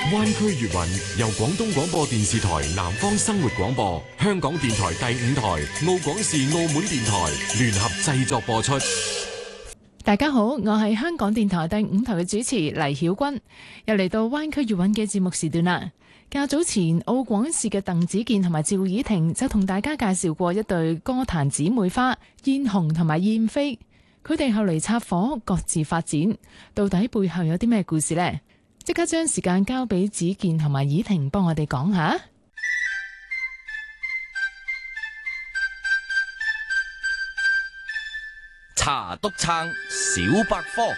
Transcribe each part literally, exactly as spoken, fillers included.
灣區粵韻由廣東廣播電視台南方生活廣播、香港電台第五台、澳廣視澳門電台聯合製作播出。 大家好，我係香港電台第五台嘅主持黎曉君，又嚟到灣區粵韻嘅節目時段啦。較早前澳廣視嘅鄧子健同埋趙以婷就同大家介紹過一對歌壇姊妹花燕紅同埋燕飛，佢哋後嚟插火各自發展，到底背後有啲咩故事呢？即刻將時間交俾子健同埋以婷幫我哋講下。 茶督撐小百科。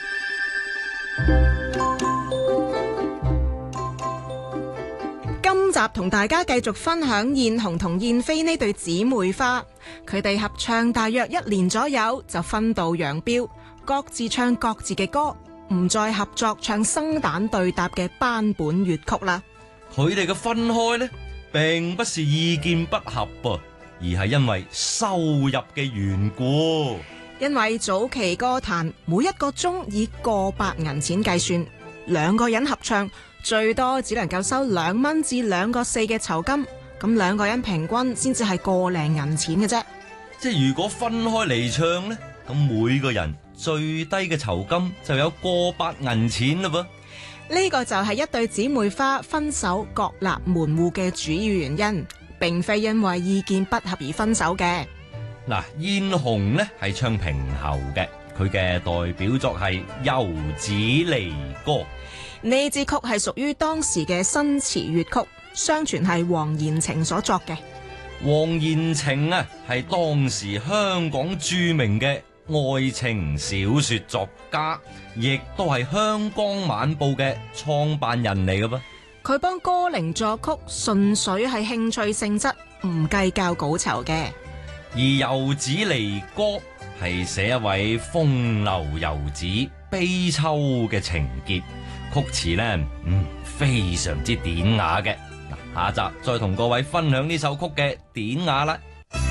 今集同大家繼續分享燕紅同燕飛呢對姊妹花，佢哋合唱大約一年左右就分道揚鑣，各自唱各自嘅歌，唔再合作唱生旦對答嘅班本粵曲啦。 佢哋嘅分開呢，並不是意見不合噃，而係因為收入嘅緣故。 因為早期歌壇每一個鐘以過百銀錢計算，兩個人合唱最多只能夠收兩蚊至兩個四嘅酬金，咁兩個人平均先至係個零銀錢嘅啫。 即係如果分開嚟唱呢，咁每個人最低嘅酬金就有過百銀錢嘞噃。 呢個就係一對姊妹花分手各立門戶嘅主要原因，並非因為意見不合而分手嘅。 嗱，燕紅呢係唱平喉嘅，佢嘅代表作係《遊子離歌》。 呢支曲係屬於當時嘅新詞粵曲，相傳係黃延晴所作嘅。 黃延晴啊，係當時香港著名嘅愛情小說作家，亦都係《香江晚報》嘅創辦人嚟嘅噃。 佢幫歌伶作曲，純粹係興趣性質，唔計較稿酬嘅。 而《遊子離歌》係寫一位風流遊子悲秋嘅情結，曲詞呢，嗯，非常之典雅嘅。嗱，下集再同各位分享呢首曲嘅典雅啦。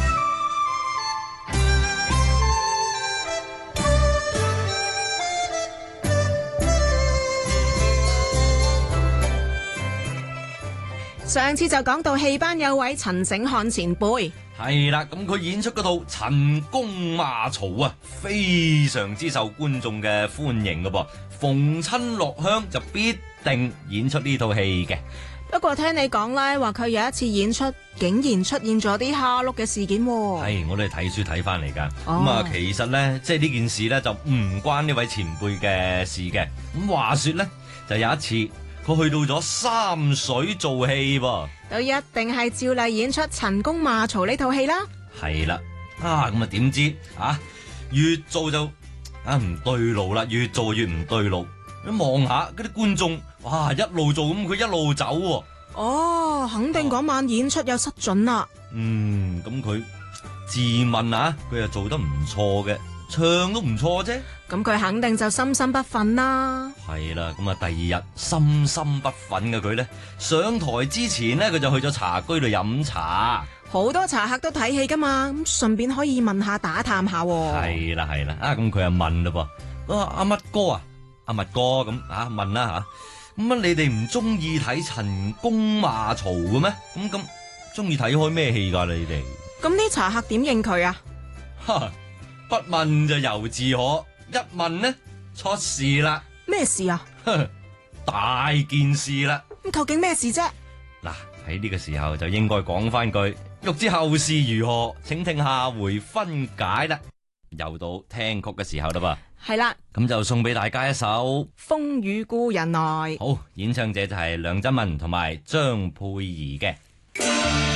上次就講到戲班有位陳醒漢前輩。 係啦，咁佢演出嗰套《陳宮罵曹》啊，非常之受觀眾嘅歡迎噶噃，逢親落鄉就必定演出呢套戲嘅。 不過聽你講咧，話佢有一次演出，竟然出現咗啲蝦碌嘅事件。 係，我哋睇書睇翻嚟噶。咁、 哦、 啊，其實咧，即係呢件事咧就唔關呢位前輩嘅事嘅。咁話說咧，就有一次佢去到咗三水做戲噃。 都一定係照例演出《陳宮罵曹》呢套戲啦。 係啦，啊咁啊點知啊越做就啊唔對路啦，越做越唔對路。你望下嗰啲觀眾，哇一路做咁佢一路走喎。 哦，肯定嗰晚演出有失準啦。 嗯，咁佢自問啊，佢又做得唔錯嘅，唱都唔錯啫。 咁佢肯定就心心不忿啦。 係啦，咁啊第二日心心不忿嘅佢呢，上台之前呢，佢就去咗茶居度飲茶。 好多茶客都睇戲噶嘛，咁順便可以問下打探下。 係啦係啦，啊咁佢又問嘞噃，啊阿乜哥啊，阿乜哥咁啊問啦吓，咁啊你哋唔中意睇陳宮罵曹嘅咩？咁咁中意睇開咩戲噶你哋？ 咁啲茶客點應佢啊？ 哈，不問就猶自可。一問呢，出事啦！ 咩事啊？ 大件事啦！ 咁究竟咩事啫？ 嗱，喺呢個時候就應該講翻句，欲知後事如何，請聽下回分解啦。又到聽曲嘅時候啦噃， 係啦， 咁就送俾大家一首《 風雨故人來》。 好，演唱者就係梁振文同埋張佩儀嘅。